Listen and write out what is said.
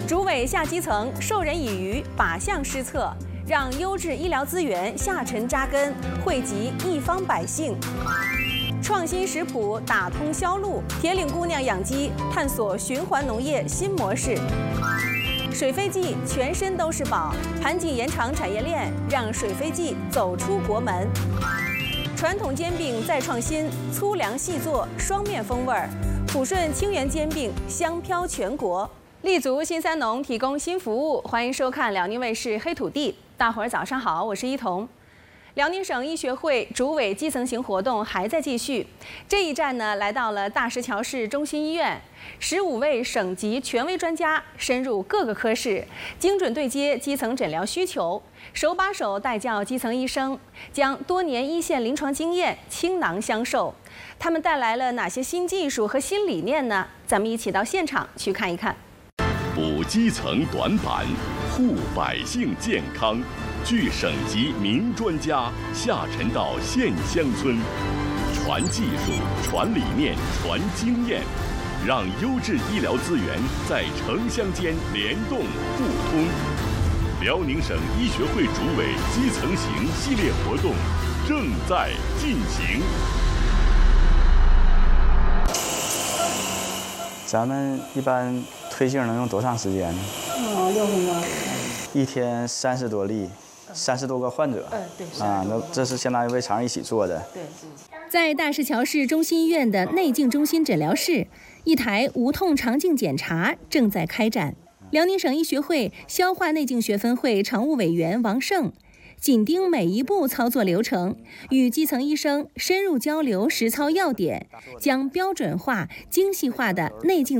主委下基层，授人以渔，靶向施策，让优质医疗资源下沉扎根，惠及一方百姓。创新食谱打通销路，铁岭姑娘养鸡探索循环农业新模式。水飞记全身都是宝，盘锦延长产业链，让水飞记走出国门。传统煎饼再创新，粗粮细做，双面风味儿。抚顺清源煎饼香飘全国。立足新三农，提供新服务。欢迎收看辽宁卫视《黑土地》，大伙儿早上好，我是一彤。辽宁省医学会主委基层行活动还在继续，这一站呢来到了大石桥市中心医院，15位省级权威专家深入各个科室，精准对接基层诊疗需求，手把手带教基层医生，将多年一线临床经验倾囊相授。他们带来了哪些新技术和新理念呢？咱们一起到现场去看一看。 补基层短板，护百姓健康。据省级名专家下沉到县乡村，传技术、传理念、传经验，让优质医疗资源在城乡间联动互通。辽宁省医学会主委基层行系列活动正在进行。 咱们一般推杏能用多长时间？ 6分钟。 一天30多例。30多个患者， 对， 那这是相当于为常人一起做的。 对， 在大石桥市中心医院的内镜中心诊疗室，一台无痛肠镜检查正在开展。辽宁省医学会消化内镜学分会常务委员王胜紧盯每一步操作流程，与基层医生深入交流实操要点，将标准化、精细化的内镜